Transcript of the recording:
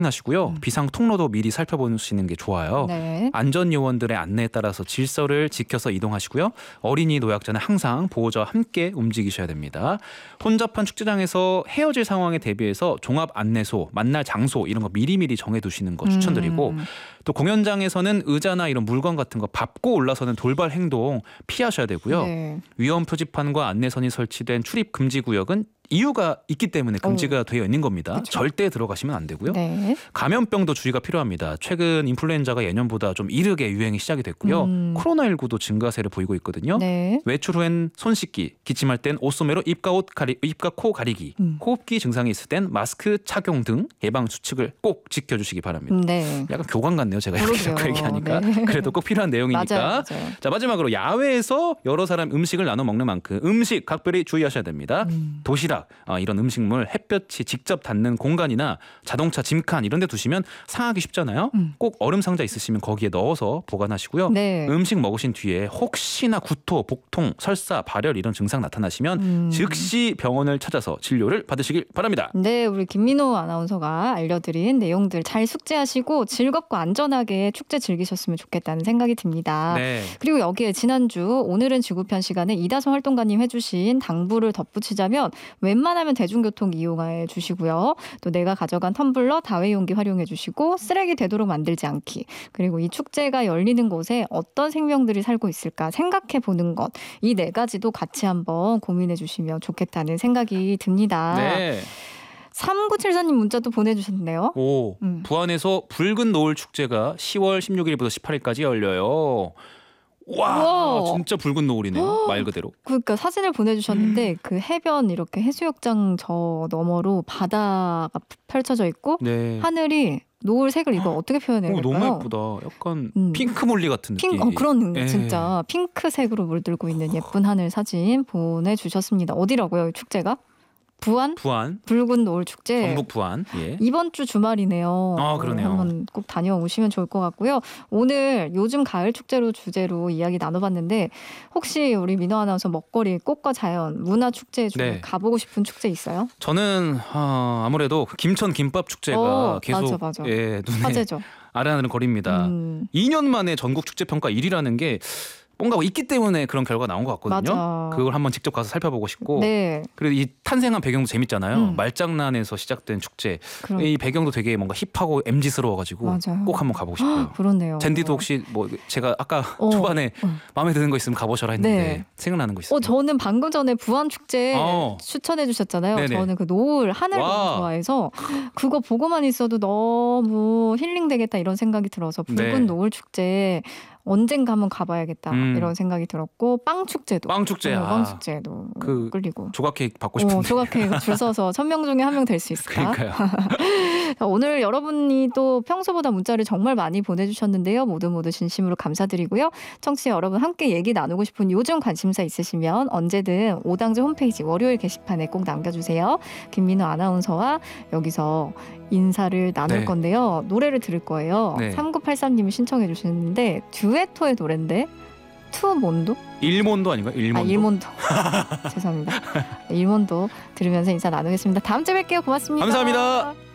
하시고요. 비상 통로도 미리 살펴보시는 게 좋아요. 네. 안전 요원들의 안내에 따라서 질서를 지켜서 이동하시고요. 어린이 노약자는 항상 보호자와 함께 움직이셔야 됩니다. 혼잡한 축제장에서 헤어질 상황에 대비해서 종합 안내소, 만날 장소 이런 거 미리미리 정해두시는 거 추천드리고 또 공연장에서는 의자나 이런 물건 같은 거 밟고 올라서는 돌발 행동 피하셔야 되고요. 네. 위험 표지판과 안내선이 설치된 출입 금지 구역은 이유가 있기 때문에 금지가 되어 있는 겁니다. 그쵸. 절대 들어가시면 안 되고요. 네. 감염병도 주의가 필요합니다. 최근 인플루엔자가 예년보다 좀 이르게 유행이 시작이 됐고요. 코로나19도 증가세를 보이고 있거든요. 네. 외출 후엔 손 씻기, 기침할 땐 옷소매로 입과 코 가리기, 호흡기 증상이 있을 땐 마스크 착용 등 예방 수칙을 꼭 지켜주시기 바랍니다. 네. 약간 교관 같네요. 제가 이렇게 그러게요. 자꾸 얘기하니까. 네. 그래도 꼭 필요한 내용이니까. 맞아요. 자, 마지막으로 야외에서 여러 사람 음식을 나눠 먹는 만큼 음식 각별히 주의하셔야 됩니다. 도시락 이런 음식물 햇볕이 직접 닿는 공간이나 자동차 짐칸 이런 데 두시면 상하기 쉽잖아요. 꼭 얼음 상자 있으시면 거기에 넣어서 보관하시고요. 네. 음식 먹으신 뒤에 혹시나 구토, 복통, 설사, 발열 이런 증상 나타나시면 즉시 병원을 찾아서 진료를 받으시길 바랍니다. 네, 우리 김민호 아나운서가 알려드린 내용들 잘 숙지하시고 즐겁고 안전하게 축제 즐기셨으면 좋겠다는 생각이 듭니다. 네. 그리고 여기에 지난주 오늘은 지구편 시간에 이다솜 활동가님 해주신 당부를 덧붙이자면 웬만하면 대중교통 이용해 주시고요. 또 내가 가져간 텀블러, 다회용기 활용해 주시고 쓰레기 되도록 만들지 않기. 그리고 이 축제가 열리는 곳에 어떤 생명들이 살고 있을까 생각해 보는 것. 이 네 가지도 같이 한번 고민해 주시면 좋겠다는 생각이 듭니다. 네. 3974님 문자도 보내주셨네요. 오, 부안에서 붉은 노을 축제가 10월 16일부터 18일까지 열려요. 와, 우와. 진짜 붉은 노을이네요. 말 그대로. 그러니까 사진을 보내주셨는데 그 해변 이렇게 해수욕장 저 너머로 바다가 펼쳐져 있고 네. 하늘이 노을색을 이거 어떻게 표현해야 될까요? 너무 예쁘다. 약간 핑크 몰리 같은 느낌. 그런 예. 진짜 핑크색으로 물들고 있는 예쁜 하늘 사진 보내주셨습니다. 어디라고요, 이 축제가? 부안? 붉은 노을 축제. 전북 부안. 예. 이번 주 주말이네요. 그러네요. 한번 꼭 다녀오시면 좋을 것 같고요. 오늘 요즘 가을 축제로 주제로 이야기 나눠봤는데 혹시 우리 민호 아나운서 먹거리 꽃과 자연 문화 축제 중에 네. 가보고 싶은 축제 있어요? 저는 아무래도 김천 김밥 축제가 계속 맞아. 예, 눈에 화제죠. 아른아른 거립니다. 2년 만에 전국 축제 평가 1위라는 게 뭔가 있기 때문에 그런 결과가 나온 것 같거든요. 맞아. 그걸 한번 직접 가서 살펴보고 싶고 네. 그리고 이 탄생한 배경도 재밌잖아요. 말장난에서 시작된 축제. 이 배경도 되게 뭔가 힙하고 MZ스러워가지고 맞아요. 꼭 한번 가보고 싶어요. 그렇네요. 젠디도 혹시 뭐 제가 아까 초반에 마음에 드는 거 있으면 가보셔라 했는데 네. 생각나는 거 있어요? 저는 방금 전에 부안 축제 추천해 주셨잖아요. 네네. 저는 그 노을 하늘 너무 좋아해서 그거 보고만 있어도 너무 힐링되겠다 이런 생각이 들어서 붉은 노을 축제 언젠가 한번 가봐야겠다 이런 생각이 들었고 빵 축제도 빵 축제도 끌리고 조각 케이크 받고 싶은데 조각 케이크 줄 서서 1000명 중에 한 명 될 수 있을까? 그러니까요. 오늘 여러분이 또 평소보다 문자를 정말 많이 보내주셨는데요. 모두 진심으로 감사드리고요. 청취자 여러분 함께 얘기 나누고 싶은 요즘 관심사 있으시면 언제든 오당제 홈페이지 월요일 게시판에 꼭 남겨주세요. 김민호 아나운서와 여기서 인사를 나눌 건데요. 노래를 들을 거예요. 3983님이 신청해 주시는데 듀에토의 노래인데 투몬도? 일몬도 아닌가요? 일몬도. 죄송합니다. 일몬도 들으면서 인사 나누겠습니다. 다음 주에 뵐게요. 고맙습니다. 감사합니다.